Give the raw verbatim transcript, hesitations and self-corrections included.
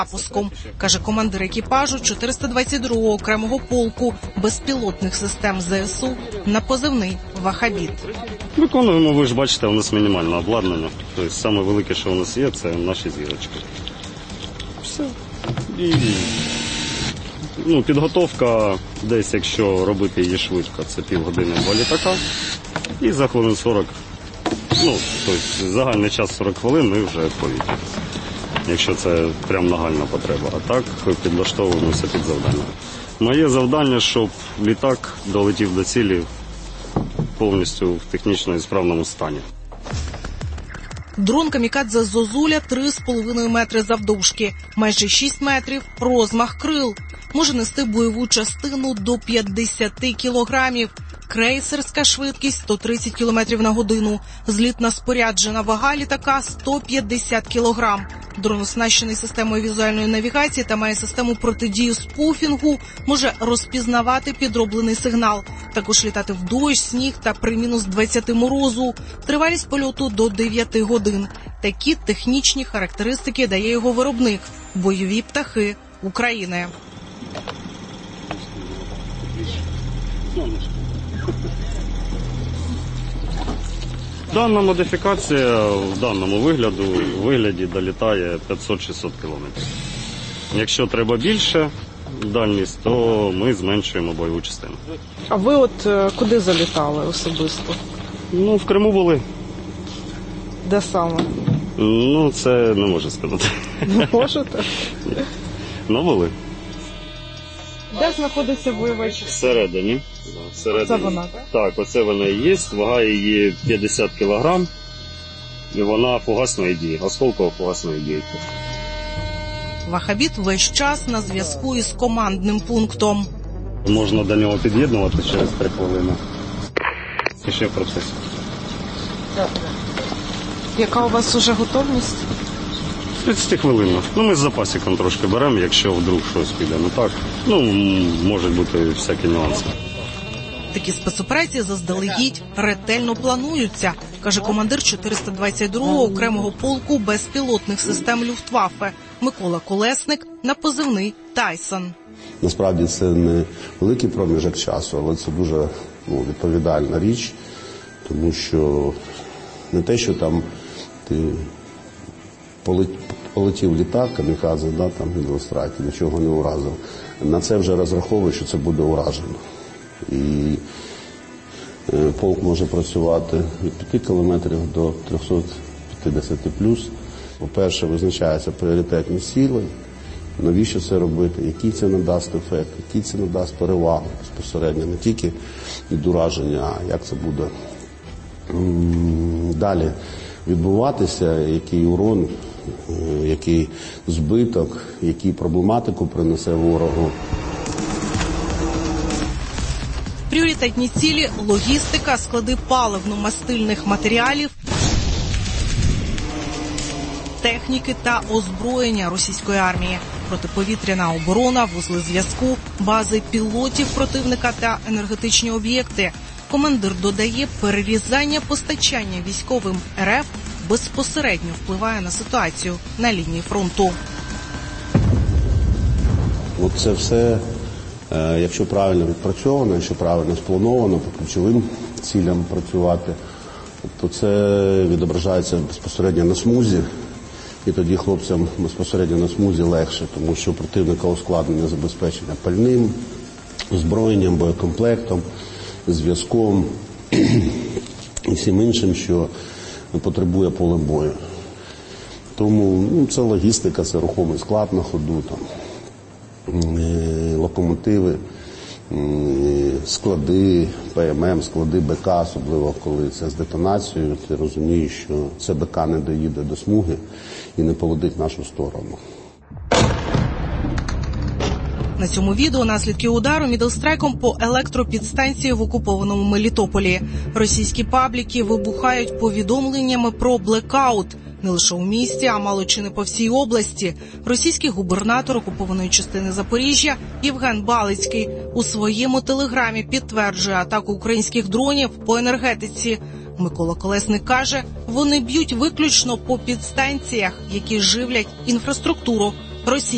запуском, каже командир екіпажу чотириста двадцять другого окремого полку безпілотних систем ЗСУ на позивний «Вахабіт». Виконуємо, ви ж бачите, у нас мінімальне обладнання. Тобто, саме велике, що у нас є, це наші зірочки. Все. І ну, підготовка десь, якщо робити її швидко, це півгодини два літака. І за хвилин сорок, ну, тобто загальний час сорок хвилин, ми вже в повітрі. Якщо це прям нагальна потреба. А так підлаштовуємося під завдання. Моє завдання, щоб літак долетів до цілі повністю в технічно справному стані. Дрон «Камікадзе Зозуля» три з половиною метри завдовжки, майже шість метрів розмах крил. Може нести бойову частину до п'ятдесят кілограмів. Крейсерська швидкість сто тридцять кілометрів на годину. Злітна споряджена вага літака сто п'ятдесят кілограм. Дрон оснащений системою візуальної навігації та має систему протидії спуфінгу, може розпізнавати підроблений сигнал. Також літати в дощ, сніг та при мінус двадцяти морозу. Тривалість польоту до дев'яти годин. Такі технічні характеристики дає його виробник – бойові птахи України. Дана модифікація в даному вигляду, вигляді долітає п'ятсот-шістсот кілометрів. Якщо треба більше дальність, то ми зменшуємо бойову частину. А ви от куди залітали особисто? Ну, в Криму були. Де саме? Ну, це не можу сказати. Не можете? Ну, були. Де знаходиться бойова частина? Всередині. Всередині. Це вона, так? Так, оце вона і є. Вага її п'ятдесят кілограм. І вона фугасної дії, осколково-фугасної дії. «Вахабіт» весь час на зв'язку із командним пунктом. Можна до нього під'єднувати через три хвилини. І ще в процесі. Яка у вас уже готовність? тридцять хвилин. Ну, ми з запасиком трошки беремо, якщо вдруг щось піде не так. Ну, можуть бути всякі нюанси. Такі спецоперації заздалегідь ретельно плануються, каже командир чотириста двадцять другого окремого полку безпілотних систем Люфтваффе Микола Колесник на позивний «Тайсон». Насправді це не великий проміжок часу, але це дуже ну, відповідальна річ, тому що не те, що там ти полетів літак, камікадзе, да, там від Ілюстрації, нічого не уразив. На це вже розраховує, що це буде уражено. І полк може працювати від п'яти кілометрів до трьохсот п'ятдесят плюс. По-перше, визначаються пріоритетні цілі, навіщо це робити, який це надасть ефект, який це надасть перевагу безпосередньо, не тільки від ураження, а як це буде далі відбуватися, який урон, який збиток, який проблематику принесе ворогу. Пріоритетні цілі – логістика, склади паливно-мастильних матеріалів, техніки та озброєння російської армії, протиповітряна оборона, вузли зв'язку, бази пілотів противника та енергетичні об'єкти. Командир додає, перерізання постачання військовим РФ безпосередньо впливає на ситуацію на лінії фронту. От це все, якщо правильно відпрацьовано, якщо правильно сплановано, по ключовим цілям працювати, то це відображається безпосередньо на смузі. І тоді хлопцям безпосередньо на смузі легше, тому що противника ускладнення забезпечення пальним, озброєнням, боєкомплектом, зв'язком і всім іншим, що потребує поле бою. Тому ну, це логістика, це рухомий склад на ходу, там, локомотиви, склади ПММ, склади БК, особливо коли це з детонацією, ти розумієш, що це БК не доїде до смуги і не полетить в нашу сторону. На цьому відео наслідки удару мідлстрайком по електропідстанції в окупованому Мелітополі. Російські пабліки вибухають повідомленнями про блекаут. Не лише у місті, а мало чи не по всій області. Російський губернатор окупованої частини Запоріжжя Євген Балицький у своєму телеграмі підтверджує атаку українських дронів по енергетиці. Микола Колесник каже, вони б'ють виключно по підстанціях, які живлять інфраструктуру Росії.